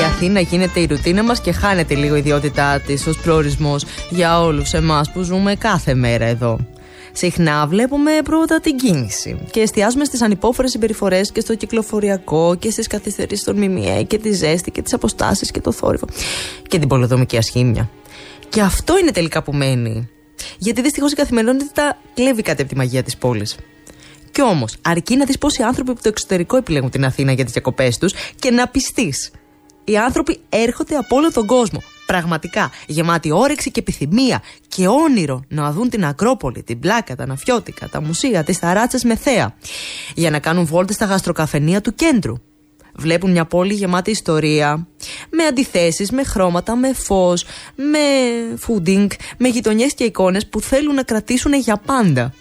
Η Αθήνα γίνεται η ρουτίνα μας και χάνεται λίγο η ιδιότητά της ως προορισμός για όλους εμάς που ζούμε κάθε μέρα εδώ. Συχνά βλέπουμε πρώτα την κίνηση και εστιάζουμε στις ανυπόφορες συμπεριφορές και στο κυκλοφοριακό και στις καθυστερήσεις των ΜΜΕ και τη ζέστη και τις αποστάσεις και το θόρυβο και την πολεοδομική ασχήμια. Και αυτό είναι τελικά που μένει. Γιατί δυστυχώς η καθημερινότητα κλέβει κάτι από τη μαγεία της πόλης. Κι όμως, αρκεί να δεις πόσοι άνθρωποι από το εξωτερικό επιλέγουν την Αθήνα για τις διακοπές τους και να πιστείς. Οι άνθρωποι έρχονται από όλο τον κόσμο. Πραγματικά, γεμάτοι όρεξη και επιθυμία και όνειρο να δουν την Ακρόπολη, την Πλάκα, τα Ναφιώτικα, τα μουσεία, τις ταράτσες με θέα. Για να κάνουν βόλτες στα γαστροκαφενεία του κέντρου. Βλέπουν μια πόλη γεμάτη ιστορία, με αντιθέσεις, με χρώματα, με φως, με fooding, με γειτονιές και εικόνες που θέλουν να κρατήσουν για πάντα.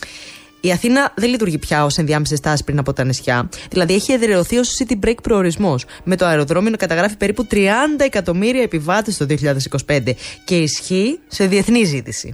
Η Αθήνα δεν λειτουργεί πια ως ενδιάμεση στάση πριν από τα νησιά. Δηλαδή έχει εδραιωθεί ως city break προορισμός. Με το αεροδρόμιο να καταγράφει περίπου 30 εκατομμύρια επιβάτες το 2025 και ισχύει σε διεθνή ζήτηση.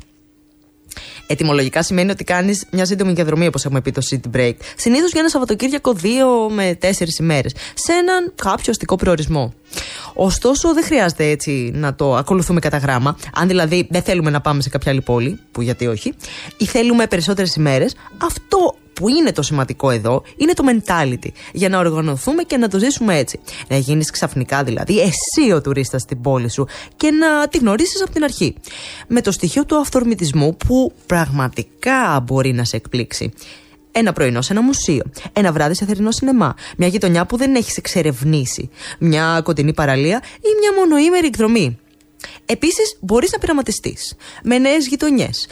Ετυμολογικά σημαίνει ότι κάνεις μια σύντομη διαδρομή, όπως έχουμε πει, το city break. Συνήθως για ένα Σαββατοκύριακο 2 με 4 ημέρες. Σε έναν κάποιο αστικό προορισμό. Ωστόσο, δεν χρειάζεται έτσι να το ακολουθούμε κατά γράμμα. Αν δηλαδή δεν θέλουμε να πάμε σε κάποια άλλη πόλη, που γιατί όχι, ή θέλουμε περισσότερες ημέρες, αυτό που είναι το σημαντικό εδώ είναι το mentality. Για να οργανωθούμε και να το ζήσουμε έτσι. Να γίνεις ξαφνικά δηλαδή εσύ ο τουρίστας στην πόλη σου και να τη γνωρίσεις από την αρχή. Με το στοιχείο του αυθορμητισμού που πραγματικά μπορεί να σε εκπλήξει. Ένα πρωινό σε ένα μουσείο, ένα βράδυ σε θερινό σινεμά, μια γειτονιά που δεν έχεις εξερευνήσει, μια κοντινή παραλία ή μια μονοήμερη εκδρομή. Επίσης, μπορείς να πειραματιστείς με νέες γειτονιές,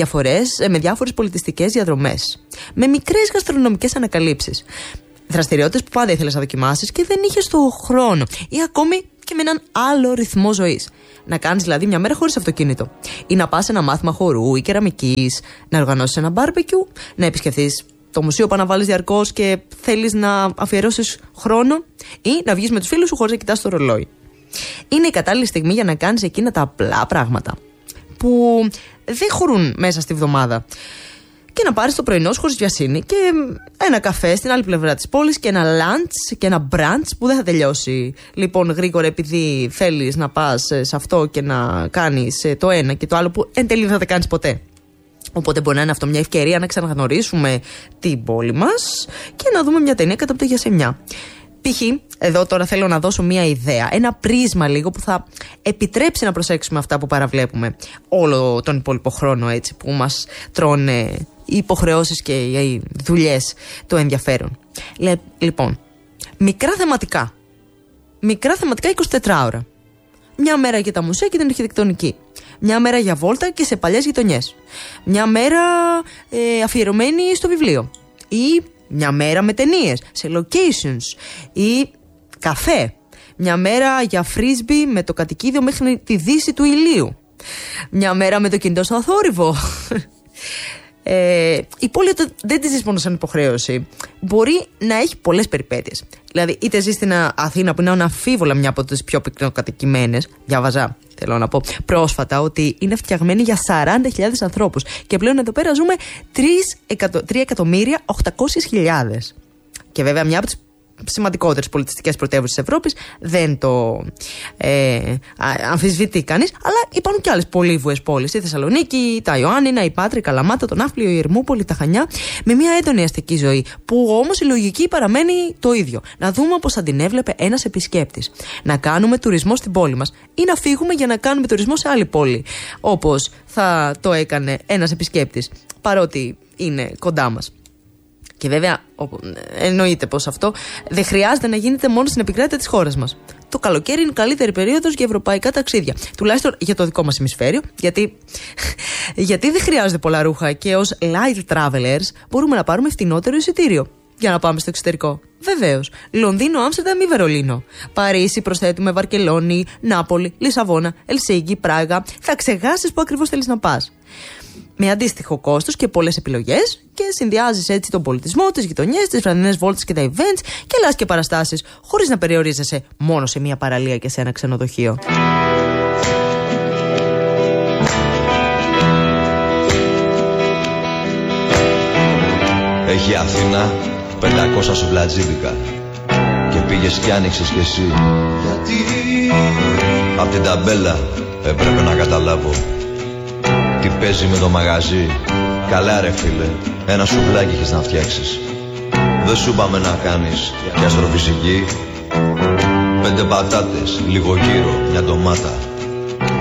με διάφορες πολιτιστικές διαδρομές, με μικρές γαστρονομικές ανακαλύψεις. Δραστηριότητες που πάντα ήθελες να δοκιμάσεις και δεν είχες το χρόνο, ή ακόμη και με έναν άλλο ρυθμό ζωής. Να κάνεις δηλαδή μια μέρα χωρίς αυτοκίνητο, ή να πας σε ένα μάθημα χορού ή κεραμικής, να οργανώσεις ένα μπάρμπεκιου, να επισκεφθείς το μουσείο που αναβάλεις διαρκώς και θέλεις να αφιερώσεις χρόνο, ή να βγεις με τους φίλους σου χωρίς να κοιτάς το ρολόι. Είναι η κατάλληλη στιγμή για να κάνεις εκείνα τα απλά πράγματα που δεν χωρούν μέσα στη βδομάδα. Και να πάρεις το πρωινό σου χωρίς βιασύνη και ένα καφέ στην άλλη πλευρά της πόλης και ένα lunch και ένα brunch που δεν θα τελειώσει λοιπόν γρήγορα επειδή θέλεις να πας σε αυτό και να κάνεις το ένα και το άλλο που εν τέλει δεν θα τα κάνεις ποτέ. Οπότε μπορεί να είναι αυτό μια ευκαιρία να ξαναγνωρίσουμε την πόλη μας και να δούμε μια ταινία κατά από το γιασεμιά. Π.χ. εδώ τώρα θέλω να δώσω μια ιδέα, ένα πρίσμα λίγο που θα επιτρέψει να προσέξουμε αυτά που παραβλέπουμε όλο τον υπόλοιπο χρόνο έτσι που μας τρώνε οι υποχρεώσεις και οι δουλειές, το ενδιαφέρον. Λοιπόν, μικρά θεματικά 24 ώρα. Μια μέρα για τα μουσεία και την αρχιτεκτονική. Μια μέρα για βόλτα και σε παλιές γειτονιές. Μια μέρα αφιερωμένη στο βιβλίο. Ή μια μέρα με ταινίες, σε locations ή καφέ. Μια μέρα για φρίσμπι με το κατοικίδιο μέχρι τη δύση του ηλίου. Μια μέρα με το κινητό στο θόρυβο. Η πόλη δεν τη ζεις μόνο σαν υποχρέωση. Μπορεί να έχει πολλές περιπέτειες. Δηλαδή, είτε ζεις στην Αθήνα που είναι αναμφίβολα μια από τις πιο πυκνοκατοικημένες. Διάβαζα, θέλω να πω, πρόσφατα ότι είναι φτιαγμένη για 40.000 ανθρώπους. Και πλέον εδώ πέρα ζούμε 3.800.000. Και βέβαια μια από τις σημαντικότερες πολιτιστικές πρωτεύουσες της Ευρώπης δεν το αμφισβητεί κανείς, αλλά υπάρχουν και άλλες πολύβουες πόλεις, η Θεσσαλονίκη, τα Ιωάννινα, η Πάτρα, η Καλαμάτα, το Ναύπλιο, η Ερμούπολη, τα Χανιά, με μια έντονη αστική ζωή που όμως η λογική παραμένει το ίδιο. Να δούμε πώς θα την έβλεπε ένας επισκέπτης. Να κάνουμε τουρισμό στην πόλη μας ή να φύγουμε για να κάνουμε τουρισμό σε άλλη πόλη, όπως θα το έκανε ένας επισκέπτης, παρότι είναι κοντά μας. Και βέβαια, εννοείται πως αυτό δεν χρειάζεται να γίνεται μόνο στην επικράτεια της χώρας μας. Το καλοκαίρι είναι καλύτερη περίοδος για ευρωπαϊκά ταξίδια. Τουλάχιστον για το δικό μας ημισφαίριο, γιατί δεν χρειάζονται πολλά ρούχα και ως light travelers μπορούμε να πάρουμε φτηνότερο εισιτήριο για να πάμε στο εξωτερικό. Βεβαίως, Λονδίνο, Άμστερνταμ ή Βερολίνο. Παρίσι, προσθέτουμε Βαρκελόνη, Νάπολη, Λισαβόνα, Ελσίνκι, Πράγα. Θα ξεχάσεις πού ακριβώς θέλεις να πας. Με αντίστοιχο κόστος και πολλές επιλογές και συνδυάζεις έτσι τον πολιτισμό, τις γειτονιές, τις βραδινές βόλτες και τα events και λάς και παραστάσεις χωρίς να περιορίζεσαι μόνο σε μια παραλία και σε ένα ξενοδοχείο. Έχει Αθήνα 500 σουβλατζίδικα και πήγες κι άνοιξες κι εσύ. Γιατί απ' την ταμπέλα έπρεπε να καταλάβω τι παίζει με το μαγαζί. Καλά ρε φίλε, ένα σουβλάκι έχεις να φτιάξεις. Δεν σου είπαμε να κάνεις και αστροφυσική. 5 πατάτες, λίγο γύρο, μια ντομάτα